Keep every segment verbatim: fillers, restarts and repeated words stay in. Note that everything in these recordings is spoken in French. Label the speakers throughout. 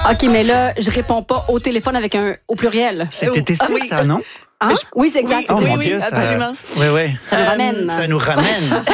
Speaker 1: OK, mais là, je réponds pas au téléphone avec un au pluriel.
Speaker 2: C'était ça,
Speaker 1: oui.
Speaker 2: ça, non?
Speaker 1: Hein? Oui, c'est exact.
Speaker 2: Oh
Speaker 1: oui,
Speaker 2: mon
Speaker 1: oui,
Speaker 2: Dieu, ça...
Speaker 3: absolument.
Speaker 2: Oui, oui.
Speaker 1: Ça nous ramène.
Speaker 2: Ça nous ramène.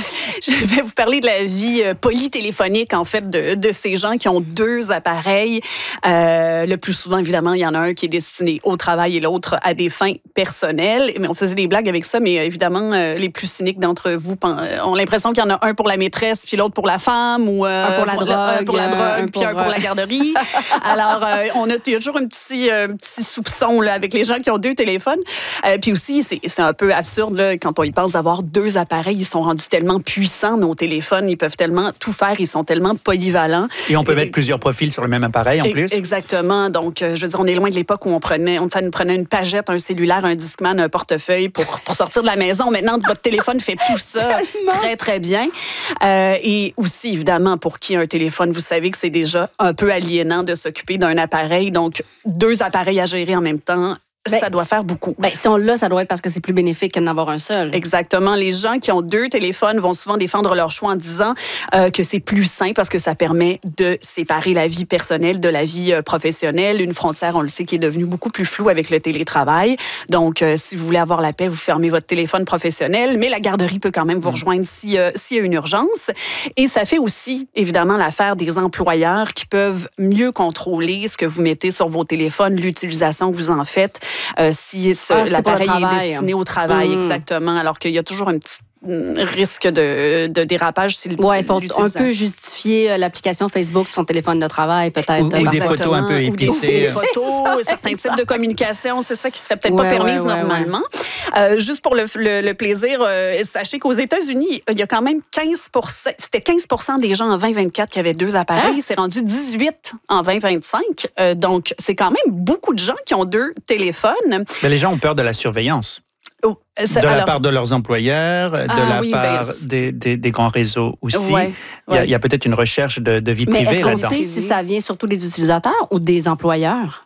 Speaker 3: Je vais vous parler de la vie euh, polytéléphonique, en fait, de, de ces gens qui ont deux appareils. Euh, le plus souvent, évidemment, il y en a un qui est destiné au travail et l'autre à des fins personnelles. Mais on faisait des blagues avec ça, mais évidemment, euh, les plus cyniques d'entre vous ont l'impression qu'il y en a un pour la maîtresse, puis l'autre pour la femme, ou euh,
Speaker 1: un pour la
Speaker 3: pour,
Speaker 1: drogue,
Speaker 3: un pour la drogue,
Speaker 1: un
Speaker 3: puis un
Speaker 1: pour,
Speaker 3: pour la garderie. Alors, euh, on a, il y a toujours un petit, euh, petit soupçon là, avec les gens qui ont deux téléphones. Euh, puis aussi, c'est, c'est un peu absurde là, quand on y pense d'avoir deux appareils. Ils sont rendus tellement puissants, nos téléphones. Ils peuvent tellement tout faire. Ils sont tellement polyvalents.
Speaker 2: Et on peut
Speaker 3: Et,
Speaker 2: mettre plusieurs profils sur le même appareil, en plus.
Speaker 3: Exactement. Donc, euh, je veux dire, on est loin de l'époque où on prenait, on, ça nous prenait une pagette, un cellulaire, un Discman, un portefeuille pour, pour sortir de la maison. Maintenant, votre téléphone fait tout ça très, très bien. Euh, et aussi, évidemment, pour qui a un téléphone, vous savez que c'est déjà un peu aliénant de s'occuper d'un appareil. Donc, deux appareils à gérer en même temps,
Speaker 1: Ben,
Speaker 3: ça doit faire beaucoup.
Speaker 1: Ben, si on l'a, ça doit être parce que c'est plus bénéfique que d'en avoir un seul.
Speaker 3: Exactement. Les gens qui ont deux téléphones vont souvent défendre leur choix en disant euh, que c'est plus sain parce que ça permet de séparer la vie personnelle de la vie euh, professionnelle. Une frontière, on le sait, qui est devenue beaucoup plus floue avec le télétravail. Donc, euh, si vous voulez avoir la paix, vous fermez votre téléphone professionnel, mais la garderie peut quand même vous rejoindre si, euh, s'il y a une urgence. Et ça fait aussi, évidemment, l'affaire des employeurs qui peuvent mieux contrôler ce que vous mettez sur vos téléphones, l'utilisation que vous en faites. Euh, si ce,
Speaker 1: ah,
Speaker 3: l'appareil est destiné au travail,
Speaker 1: mmh.
Speaker 3: exactement, alors qu'il y a toujours un petit risque de, de dérapage si
Speaker 1: ouais, il faut un peu justifier l'application Facebook sur son téléphone de travail, peut-être.
Speaker 2: Ou, ou des photos un peu épicées.
Speaker 3: Ou des photos, certains types de communication, c'est ça qui serait peut-être ouais, pas permise ouais, ouais, normalement. Ouais. Euh, juste pour le, le, le plaisir, euh, sachez qu'aux États-Unis, il y a quand même quinze pour cent, c'était quinze pour cent des gens en vingt vingt-quatre qui avaient deux appareils, hein? C'est rendu dix-huit en vingt vingt-cinq. Euh, donc, c'est quand même beaucoup de gens qui ont deux téléphones.
Speaker 2: Mais les gens ont peur de la surveillance. Oh, ça, de la alors, part de leurs employeurs, de ah, la oui, part ben, des, des, des grands réseaux aussi. Ouais, il, y a, ouais. il y a peut-être une recherche de, de vie
Speaker 1: Mais
Speaker 2: privée
Speaker 1: là-dedans.
Speaker 2: là-dedans.
Speaker 1: Mais est-ce qu'on sait si ça vient surtout des utilisateurs ou des employeurs?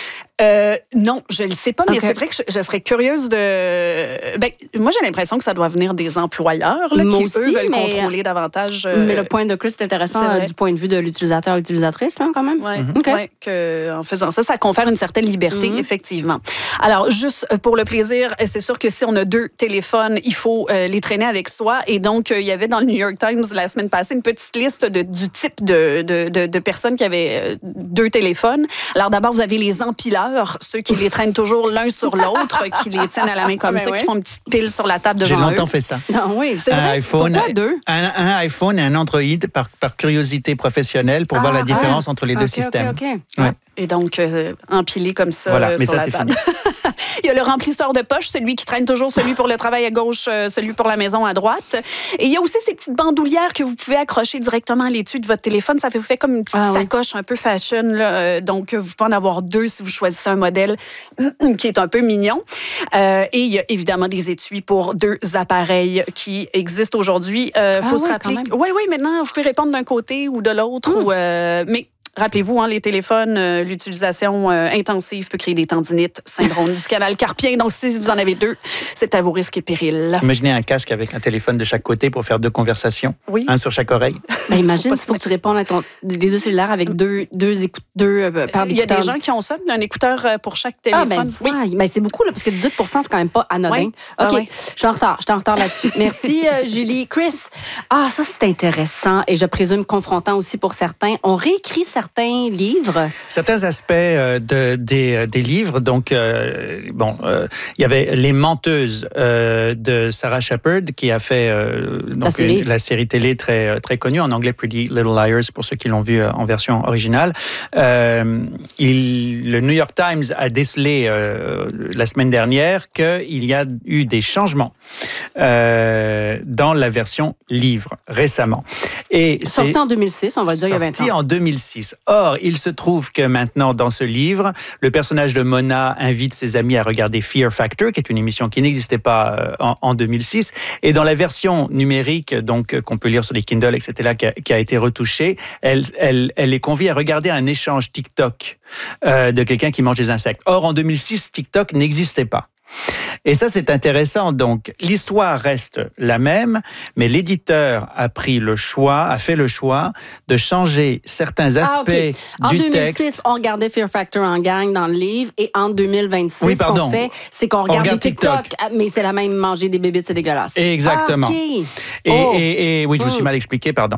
Speaker 3: Euh, non, je ne le sais pas, mais
Speaker 1: okay.
Speaker 3: c'est vrai que je, je serais curieuse de... Ben, moi, j'ai l'impression que ça doit venir des employeurs là, qui,
Speaker 1: aussi,
Speaker 3: eux, veulent
Speaker 1: mais...
Speaker 3: contrôler davantage... Euh...
Speaker 1: Mais le point de Chris est intéressant euh, du point de vue de l'utilisateur, l'utilisatrice, là, quand même.
Speaker 3: Oui, mm-hmm. okay. ouais, que, en faisant ça, ça confère une certaine liberté, mm-hmm. effectivement. Alors, juste pour le plaisir, c'est sûr que si on a deux téléphones, il faut euh, les traîner avec soi. Et donc, euh, il y avait dans le New York Times, la semaine passée, une petite liste de, du type de, de, de, de personnes qui avaient euh, deux téléphones. Alors, d'abord, vous avez les empileurs, ceux qui les traînent toujours l'un sur l'autre, qui les tiennent à la main comme ah, ça, ouais. qui font une petite pile sur la table devant eux.
Speaker 2: J'ai longtemps fait ça.
Speaker 1: Non, oui, c'est
Speaker 2: un
Speaker 1: vrai.
Speaker 2: iPhone,
Speaker 1: Pourquoi deux?
Speaker 2: Un, un iPhone et un Android par, par curiosité professionnelle pour ah, voir la différence ah, entre les deux
Speaker 1: okay,
Speaker 2: systèmes.
Speaker 1: Okay, okay.
Speaker 2: Ouais.
Speaker 3: Et donc, euh, empilé comme ça
Speaker 2: voilà,
Speaker 3: euh,
Speaker 2: mais
Speaker 3: sur
Speaker 2: ça,
Speaker 3: la
Speaker 2: c'est
Speaker 3: table.
Speaker 2: Fini.
Speaker 3: Il y a le remplisseur de poche, celui qui traîne toujours, celui pour le travail à gauche, euh, celui pour la maison à droite. Et il y a aussi ces petites bandoulières que vous pouvez accrocher directement à l'étui de votre téléphone. Ça fait, vous fait comme une petite ah, sacoche oui. un peu fashion. Là. Donc, vous pouvez en avoir deux si vous choisissez un modèle qui est un peu mignon. Euh, et il y a évidemment des étuis pour deux appareils qui existent aujourd'hui. Il euh, faut ah, se
Speaker 1: oui,
Speaker 3: rappeler... Oui, oui, maintenant, vous pouvez répondre d'un côté ou de l'autre. Mmh. Ou, euh, mais... Rappelez-vous, hein, les téléphones, euh, l'utilisation euh, intensive peut créer des tendinites, syndrome du canal carpien. Donc, si vous en avez deux, c'est à vos risques et périls.
Speaker 2: Imaginez un casque avec un téléphone de chaque côté pour faire deux conversations,
Speaker 3: oui.
Speaker 2: un sur chaque oreille.
Speaker 1: Ben, imagine, il faut que tu répondes à ton, des deux cellulaires avec deux, deux, écoute, deux euh, paires d'écouteurs.
Speaker 3: Il y a des gens qui ont ça, un écouteur pour chaque téléphone.
Speaker 1: Ah, ben, oui. Ouais, ben, c'est beaucoup, là, parce que dix-huit pour cent, c'est quand même pas anodin. Oui. OK, ah, ouais. je suis en retard, je suis en retard là-dessus. Merci, euh, Julie. Chris, ah, ça, c'est intéressant et je présume confrontant aussi pour certains. On réécrit certains livres.
Speaker 2: Certains aspects euh, de, des, des livres, donc, euh, bon, euh, il y avait Les Menteuses euh, de Sarah Shepard, qui a fait euh, donc, la, série. Une, la série télé très, très connue, en anglais Pretty Little Liars, pour ceux qui l'ont vu en version originale. Euh, il, le New York Times a décelé euh, la semaine dernière qu'il y a eu des changements euh, dans la version livre récemment.
Speaker 1: Et sorti c'est en deux mille six, on va dire il y a vingt ans.
Speaker 2: Sorti en deux mille six. Or, il se trouve que maintenant, dans ce livre, le personnage de Mona invite ses amis à regarder Fear Factor, qui est une émission qui n'existait pas en, en deux mille six. Et dans la version numérique, donc qu'on peut lire sur les Kindle, et cetera, qui a, qui a été retouchée, elle, elle, elle les convie à regarder un échange TikTok euh, de quelqu'un qui mange des insectes. Or, en deux mille six, TikTok n'existait pas. Et ça, c'est intéressant. Donc, l'histoire reste la même, mais l'éditeur a pris le choix, a fait le choix de changer certains aspects ah, okay.
Speaker 1: en
Speaker 2: du
Speaker 1: deux mille six,
Speaker 2: texte.
Speaker 1: On regardait Fear Factor en gang dans le livre, et en deux mille vingt-six,
Speaker 2: oui,
Speaker 1: ce qu'on fait, c'est qu'on regarde, on regarde TikTok, TikTok, mais c'est la même manger des bébites, c'est dégueulasse.
Speaker 2: Exactement.
Speaker 1: Ah, okay.
Speaker 2: et,
Speaker 1: oh.
Speaker 2: et, et oui, je me suis mal expliqué, pardon.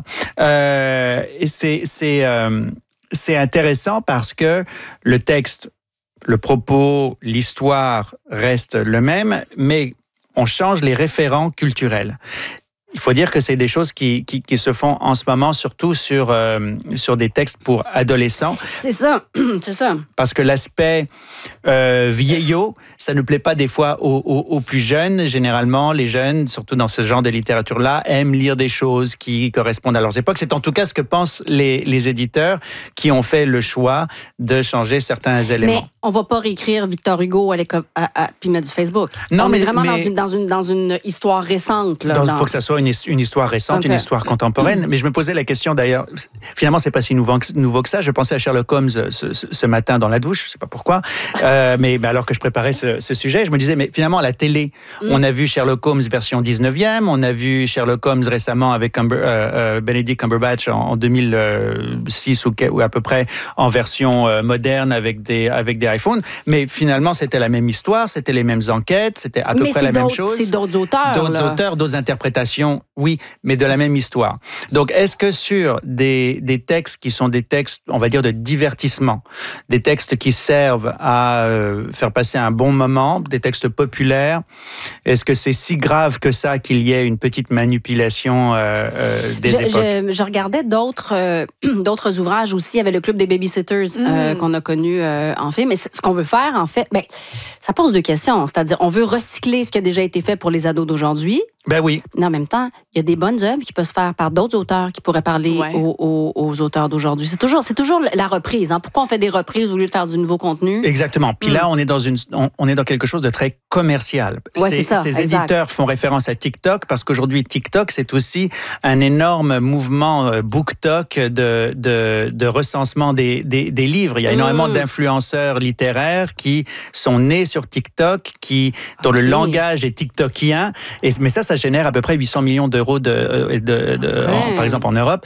Speaker 2: Euh, et c'est, c'est, euh, c'est intéressant parce que le texte, le propos, l'histoire reste le même, mais on change les référents culturels. Il faut dire que c'est des choses qui, qui, qui se font en ce moment, surtout sur, euh, sur des textes pour adolescents.
Speaker 1: C'est ça, c'est ça.
Speaker 2: Parce que l'aspect euh, vieillot, ça ne plaît pas des fois aux, aux, aux plus jeunes. Généralement, les jeunes, surtout dans ce genre de littérature-là, aiment lire des choses qui correspondent à leurs époques. C'est en tout cas ce que pensent les, les éditeurs qui ont fait le choix de changer certains éléments.
Speaker 1: Mais on ne va pas réécrire Victor Hugo à à, à, puis mettre du Facebook.
Speaker 2: Non,
Speaker 1: on
Speaker 2: mais,
Speaker 1: est vraiment
Speaker 2: mais,
Speaker 1: dans, une, dans, une, dans une histoire récente. Il
Speaker 2: dans... faut que ça soit une, une histoire récente, okay. une histoire contemporaine. Mais je me posais la question d'ailleurs, finalement, c'est pas si nouveau que, nouveau que ça. Je pensais à Sherlock Holmes ce, ce, ce matin dans la douche, je sais pas pourquoi, euh, mais, mais alors que je préparais ce, ce sujet, je me disais, mais finalement, à la télé, mm. on a vu Sherlock Holmes version dix-neuvième, on a vu Sherlock Holmes récemment avec Cumber, euh, euh, Benedict Cumberbatch en, en deux mille six ou, ou à peu près en version euh, moderne avec des, avec des iPhones. Mais finalement, c'était la même histoire, c'était les mêmes enquêtes, c'était à peu
Speaker 1: mais
Speaker 2: près la même chose.
Speaker 1: C'est d'autres auteurs.
Speaker 2: D'autres
Speaker 1: là.
Speaker 2: auteurs, d'autres interprétations, oui, mais de la même histoire. Donc, est-ce que sur des, des textes qui sont des textes, on va dire, de divertissement, des textes qui servent à euh, faire passer un bon moment, des textes populaires, est-ce que c'est si grave que ça qu'il y ait une petite manipulation euh, euh, des
Speaker 1: je,
Speaker 2: époques?
Speaker 1: Je, je regardais d'autres, euh, d'autres ouvrages aussi. Il y avait le Club des Babysitters mm. euh, qu'on a connu euh, en fait. Mais ce qu'on veut faire, en fait, ben, ça pose deux questions. C'est-à-dire, on veut recycler ce qui a déjà été fait pour les ados d'aujourd'hui.
Speaker 2: Ben oui.
Speaker 1: Mais en même temps, il y a des bonnes œuvres qui peuvent se faire par d'autres auteurs qui pourraient parler ouais. aux, aux, aux auteurs d'aujourd'hui. C'est toujours, c'est toujours la reprise. Hein. Pourquoi on fait des reprises au lieu de faire du nouveau contenu?
Speaker 2: Exactement. Puis mm. là, on est dans une, on, on est dans quelque chose de très commercial.
Speaker 1: Ouais,
Speaker 2: ces,
Speaker 1: c'est ça,
Speaker 2: ces
Speaker 1: exact.
Speaker 2: éditeurs font référence à TikTok parce qu'aujourd'hui, TikTok, c'est aussi un énorme mouvement euh, BookTok de, de, de recensement des, des, des livres. Il y a énormément mm. d'influenceurs littéraires qui sont nés sur TikTok, qui, dont okay. le langage est tiktokien. Et, mais ça, ça génère à peu près huit cents millions d'euros, de, de, de, de okay. en, par exemple en Europe,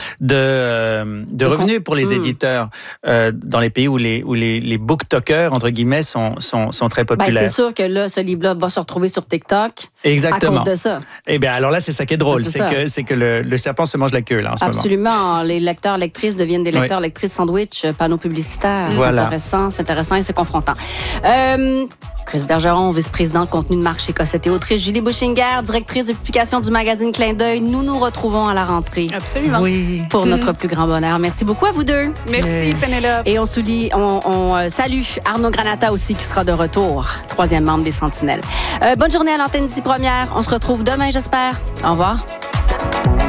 Speaker 2: de, de revenus pour les mmh. éditeurs euh, dans les pays où les, où les, les booktokers, entre guillemets, sont, sont, sont très populaires.
Speaker 1: Ben, c'est sûr que là, ce livre-là va se retrouver sur TikTok.
Speaker 2: Exactement.
Speaker 1: À cause de ça.
Speaker 2: Eh bien, alors là, c'est ça qui est drôle. C'est, c'est que, c'est que le, le serpent se mange la queue, là, en ce
Speaker 1: Absolument.
Speaker 2: moment.
Speaker 1: Absolument. Les lecteurs, lectrices deviennent des lecteurs, oui. lectrices sandwich, panneaux publicitaires.
Speaker 2: Voilà.
Speaker 1: C'est intéressant, c'est intéressant et c'est confrontant. Euh, Chris Bergeron, vice-président contenu de marque chez Cossette et Autriche. Julie Bouchinger, directrice de publication du magazine Clin d'œil. Nous nous retrouvons à la rentrée.
Speaker 3: Absolument.
Speaker 2: Oui.
Speaker 1: Pour mmh. notre plus grand bonheur. Merci beaucoup à vous deux.
Speaker 3: Merci, oui. Pénélope.
Speaker 1: Et on, soulie, on, on euh, salue Arnaud Granata aussi, qui sera de retour, troisième membre des Sentinelles. Euh, bonne journée à l'antenne d'ici première. On se retrouve demain, j'espère. Au revoir.